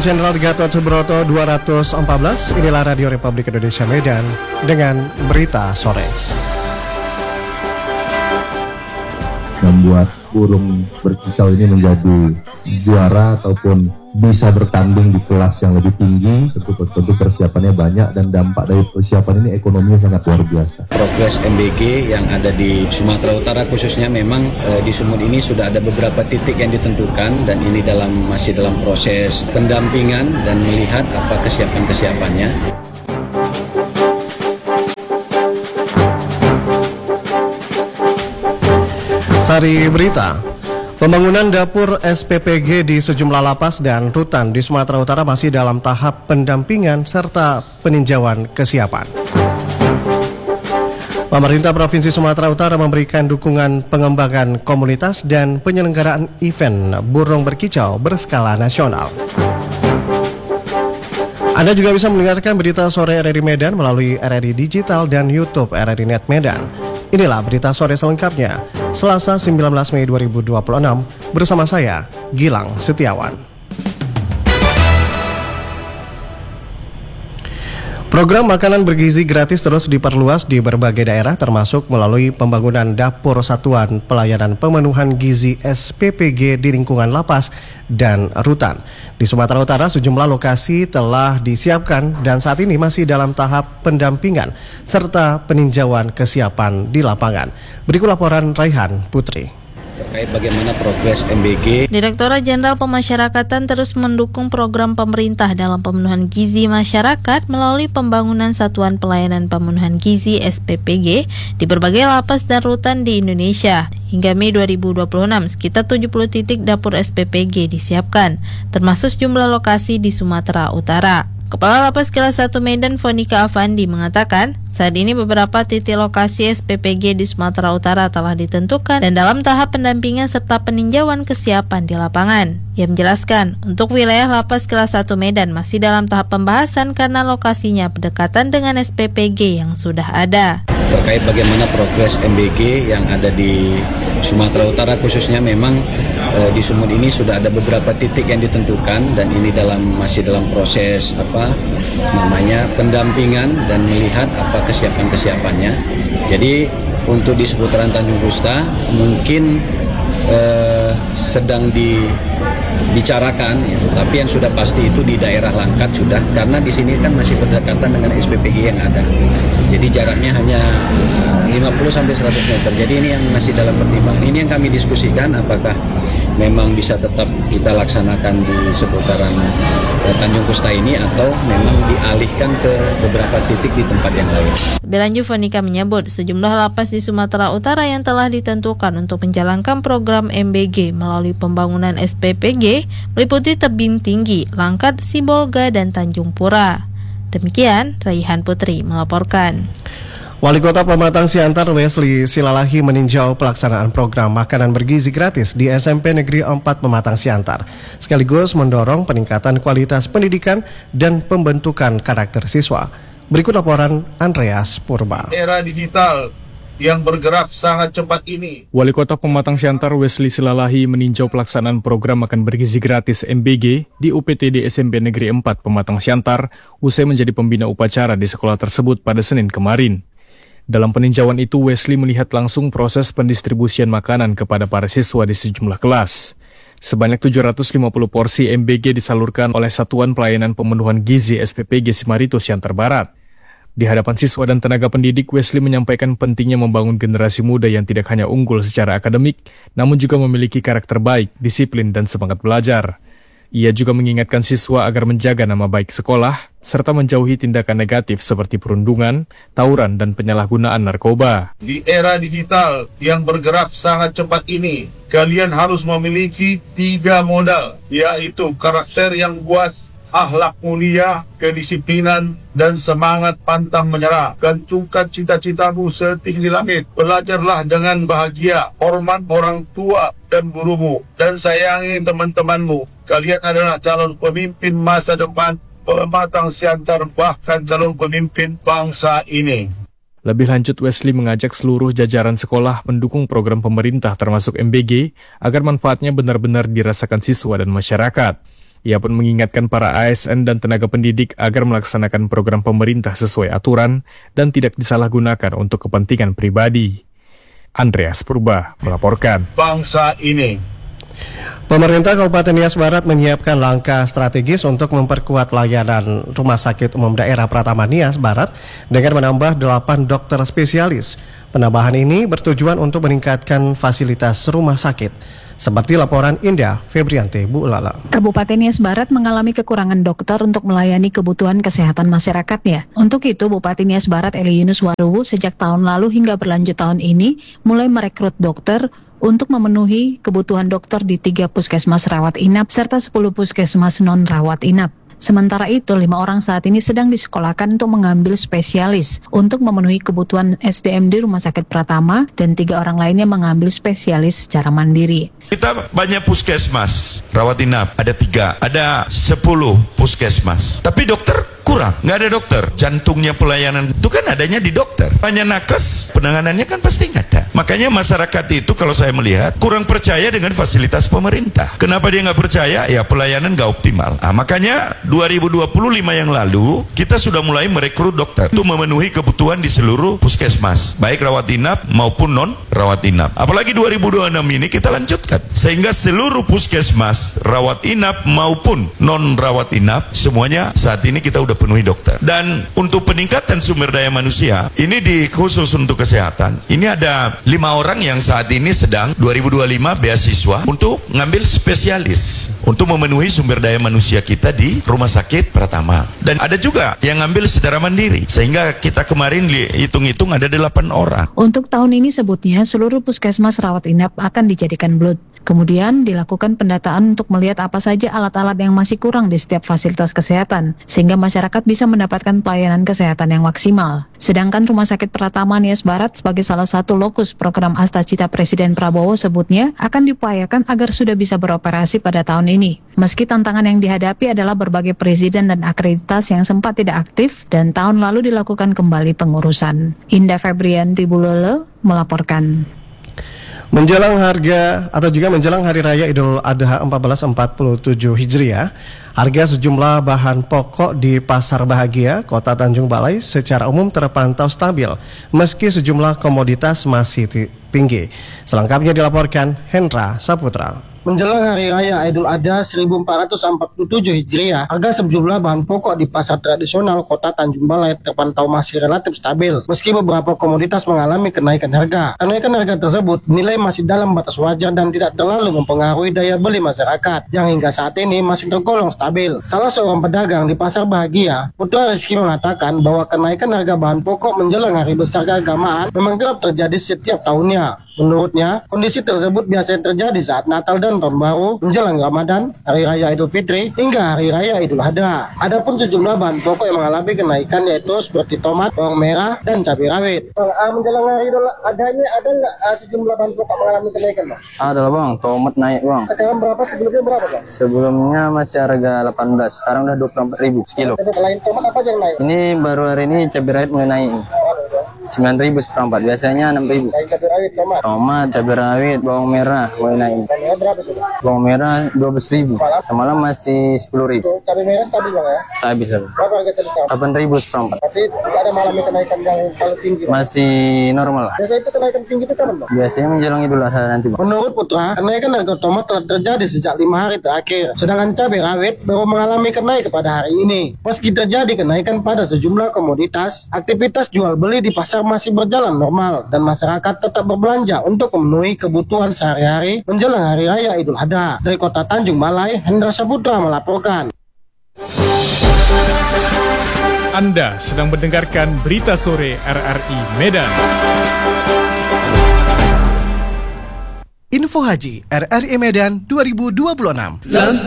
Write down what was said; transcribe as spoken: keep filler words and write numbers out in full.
Jenderal Gatot Subroto dua ratus empat belas, inilah Radio Republik Indonesia Medan dengan berita sore. Membuat burung berkicau ini menjadi juara ataupun bisa bertanding di kelas yang lebih tinggi, tentu, tentu persiapannya banyak dan dampak dari persiapan ini ekonominya sangat luar biasa. Progres M B G yang ada di Sumatera Utara khususnya memang eh, di Sumut ini sudah ada beberapa titik yang ditentukan dan ini dalam masih dalam proses pendampingan dan melihat apa kesiapan-kesiapannya. Sari berita. Pembangunan dapur S P P G di sejumlah lapas dan rutan di Sumatera Utara masih dalam tahap pendampingan serta peninjauan kesiapan. Pemerintah Provinsi Sumatera Utara memberikan dukungan pengembangan komunitas dan penyelenggaraan event burung berkicau berskala nasional. Anda juga bisa mendengarkan berita sore R R I Medan melalui R R I Digital dan YouTube R R I Net Medan. Inilah berita sore selengkapnya, Selasa sembilan belas Mei dua ribu dua puluh enam, bersama saya, Gilang Setiawan. Program makanan bergizi gratis terus diperluas di berbagai daerah termasuk melalui pembangunan dapur satuan pelayanan pemenuhan gizi S P P G di lingkungan lapas dan rutan. Di Sumatera Utara sejumlah lokasi telah disiapkan dan saat ini masih dalam tahap pendampingan serta peninjauan kesiapan di lapangan. Berikut laporan Raihan Putri. Terkait bagaimana progres M B G. Direktorat Jenderal Pemasyarakatan terus mendukung program pemerintah dalam pemenuhan gizi masyarakat melalui pembangunan Satuan Pelayanan Pemenuhan Gizi S P P G di berbagai lapas dan rutan di Indonesia. Hingga Mei dua ribu dua puluh enam, sekitar tujuh puluh titik dapur S P P G disiapkan, termasuk sejumlah lokasi di Sumatera Utara. Kepala Lapas Kelas satu Medan Fonika Afandi mengatakan, saat ini beberapa titik lokasi S P P G di Sumatera Utara telah ditentukan dan dalam tahap pendampingan serta peninjauan kesiapan di lapangan. Ia menjelaskan, untuk wilayah Lapas Kelas satu Medan masih dalam tahap pembahasan karena lokasinya berdekatan dengan S P P G yang sudah ada. Terkait bagaimana progres M B G yang ada di Sumatera Utara khususnya memang eh, di Sumut ini sudah ada beberapa titik yang ditentukan dan ini dalam masih dalam proses apa namanya pendampingan dan melihat apa kesiapan-kesiapannya. Jadi untuk di seputaran Tanjung Gusta mungkin eh, sedang dibicarakan, ya, tapi yang sudah pasti itu di daerah Langkat sudah, karena di sini kan masih berdekatan dengan S P P G yang ada. Jadi jaraknya hanya lima puluh sampai seratus meter. Jadi ini yang masih dalam pertimbangan. Ini yang kami diskusikan apakah memang bisa tetap kita laksanakan di seputaran eh, Tanjung Gusta ini atau memang dialihkan ke beberapa titik di tempat yang lain. Lebih lanjut, Fonika menyebut sejumlah lapas di Sumatera Utara yang telah ditentukan untuk menjalankan program M B G melalui pembangunan S P P G meliputi Tebing Tinggi, Langkat, Sibolga, dan Tanjung Pura. Demikian, Raihan Putri melaporkan. Wali Kota Pematang Siantar Wesley Silalahi meninjau pelaksanaan program makanan bergizi gratis di S M P Negeri empat Pematang Siantar, sekaligus mendorong peningkatan kualitas pendidikan dan pembentukan karakter siswa. Berikut laporan Andreas Purba. Era digital yang bergerak sangat cepat ini. Wali Kota Pematang Siantar Wesley Silalahi meninjau pelaksanaan program makan bergizi gratis M B G di U P T D S M P Negeri empat Pematang Siantar usai menjadi pembina upacara di sekolah tersebut pada Senin kemarin. Dalam peninjauan itu, Wesley melihat langsung proses pendistribusian makanan kepada para siswa di sejumlah kelas. Sebanyak tujuh ratus lima puluh porsi M B G disalurkan oleh Satuan Pelayanan Pemenuhan Gizi S P P G Simarito Siantar Barat. Di hadapan siswa dan tenaga pendidik, Wesley menyampaikan pentingnya membangun generasi muda yang tidak hanya unggul secara akademik, namun juga memiliki karakter baik, disiplin, dan semangat belajar. Ia juga mengingatkan siswa agar menjaga nama baik sekolah, serta menjauhi tindakan negatif seperti perundungan, tawuran, dan penyalahgunaan narkoba. Di era digital yang bergerak sangat cepat ini, kalian harus memiliki tiga modal, yaitu karakter yang kuat, akhlak mulia, kedisiplinan, dan semangat pantang menyerah. Gantungkan cita-citamu setinggi langit. Belajarlah dengan bahagia. Hormat orang tua dan gurumu. Dan sayangi teman-temanmu. Kalian adalah calon pemimpin masa depan Pematang Siantar, bahkan calon pemimpin bangsa ini. Lebih lanjut, Wesley mengajak seluruh jajaran sekolah mendukung program pemerintah termasuk M B G agar manfaatnya benar-benar dirasakan siswa dan masyarakat. Ia pun mengingatkan para A S N dan tenaga pendidik agar melaksanakan program pemerintah sesuai aturan dan tidak disalahgunakan untuk kepentingan pribadi. Andreas Purba melaporkan. Bangsa ini. Pemerintah Kabupaten Nias Barat menyiapkan langkah strategis untuk memperkuat layanan Rumah Sakit Umum Daerah Pratama Nias Barat dengan menambah delapan dokter spesialis. Penambahan ini bertujuan untuk meningkatkan fasilitas rumah sakit. Seperti laporan Indah Febriante Bu Lala. Kabupaten Nias Barat mengalami kekurangan dokter untuk melayani kebutuhan kesehatan masyarakatnya. Untuk itu, Bupati Nias Barat Eli Yunus Waruwu sejak tahun lalu hingga berlanjut tahun ini mulai merekrut dokter untuk memenuhi kebutuhan dokter di tiga puskesmas rawat inap serta sepuluh puskesmas non-rawat inap. Sementara itu, lima orang saat ini sedang disekolahkan untuk mengambil spesialis untuk memenuhi kebutuhan S D M di Rumah Sakit Pratama dan tiga orang lainnya mengambil spesialis secara mandiri. Kita banyak puskesmas, rawat inap, ada tiga, ada sepuluh puskesmas. Tapi dokter kurang, nggak ada dokter. Jantungnya pelayanan itu kan adanya di dokter. Hanya nakes, penanganannya kan pasti nggak ada. Makanya masyarakat itu kalau saya melihat kurang percaya dengan fasilitas pemerintah. Kenapa dia nggak percaya? Ya pelayanan nggak optimal. Nah, makanya dua ribu dua puluh lima yang lalu kita sudah mulai merekrut dokter untuk memenuhi kebutuhan di seluruh puskesmas, baik rawat inap maupun non rawat inap. Apalagi dua ribu dua puluh enam ini kita lanjutkan sehingga seluruh puskesmas rawat inap maupun non rawat inap semuanya saat ini kita udah penuhi dokter. Dan untuk peningkatan sumber daya manusia ini di khusus untuk kesehatan ini ada lima orang yang saat ini sedang dua ribu dua puluh lima beasiswa untuk ngambil spesialis untuk memenuhi sumber daya manusia kita di Rumah Sakit Pratama. Dan ada juga yang ngambil secara mandiri sehingga kita kemarin hitung-hitung ada delapan orang. Untuk tahun ini sebutnya seluruh puskesmas rawat inap akan dijadikan blood. Kemudian dilakukan pendataan untuk melihat apa saja alat-alat yang masih kurang di setiap fasilitas kesehatan, sehingga masyarakat bisa mendapatkan pelayanan kesehatan yang maksimal. Sedangkan Rumah Sakit Pratama Nias Barat sebagai salah satu lokus program Astacita Presiden Prabowo sebutnya akan diupayakan agar sudah bisa beroperasi pada tahun ini. Meski tantangan yang dihadapi adalah berbagai perizinan dan akreditas yang sempat tidak aktif dan tahun lalu dilakukan kembali pengurusan. Indah Febrianti Bulolo melaporkan. Menjelang harga atau juga menjelang Hari Raya Idul Adha seribu empat ratus empat puluh tujuh Hijriah, harga sejumlah bahan pokok di Pasar Bahagia, Kota Tanjung Balai secara umum terpantau stabil, meski sejumlah komoditas masih tinggi. Selengkapnya dilaporkan Hendra Saputra. Menjelang Hari Raya Idul Adha seribu empat ratus empat puluh tujuh Hijriah, harga sejumlah bahan pokok di pasar tradisional Kota Tanjung Balai terpantau masih relatif stabil, meski beberapa komoditas mengalami kenaikan harga. Kenaikan harga tersebut dinilai masih dalam batas wajar dan tidak terlalu mempengaruhi daya beli masyarakat, yang hingga saat ini masih tergolong stabil. Salah seorang pedagang di Pasar Bahagia, Putra Rizky, mengatakan bahwa kenaikan harga bahan pokok menjelang hari besar keagamaan memang kerap terjadi setiap tahunnya. Menurutnya, kondisi tersebut biasanya terjadi saat Natal dan Tahun Baru, menjelang Ramadan, Hari Raya Idul Fitri, hingga Hari Raya Idul Adha. Adapun sejumlah bahan pokok yang mengalami kenaikan yaitu seperti tomat, bawang merah, dan cabai rawit. Bang, uh, menjelang Hari Idul Adha ini ada nggak uh, sejumlah bahan pokok mengalami kenaikan, Bang? Ada lah, Bang. Tomat naik, Bang. Sekarang berapa? Sebelumnya berapa, Bang? Sebelumnya masih harga delapan belas, sekarang udah dua puluh empat ribu sekilo. Selain tomat apa aja yang naik? Ini baru hari ini cabai rawit mulai naik. sembilan ribu seperempat, biasanya enam ribu. Cabai rawit, tomat. Tomat, cabai rawit, bawang merah mulai naik. Bawang merah dua belas ribu. Semalam masih sepuluh ribu. Cabai merah stabil, Bang, ya? Stabil, Bang. Berapa harga cabai merah? delapan ribu seperempat. Tapi tidak ada mengalami kenaikan yang paling tinggi, Bang? Masih normal lah. Biasanya itu kenaikan tinggi itu kapan, Bang? Biasanya menjelang Idul Adha nanti, Bang. Menurut Putra, kenaikan harga tomat telah terjadi sejak lima hari terakhir. Sedangkan cabai rawit baru mengalami kenaikan pada hari ini. Meski terjadi kenaikan pada sejumlah komoditas, aktivitas jual beli di pasar masih berjalan normal dan masyarakat tetap berbelanja untuk memenuhi kebutuhan sehari-hari menjelang Hari Raya Idul Adha. Dari Kota Tanjung Balai, Hendra Saputra melaporkan. Anda sedang mendengarkan Berita Sore R R I Medan. Info Haji R R I Medan dua ribu dua puluh enam.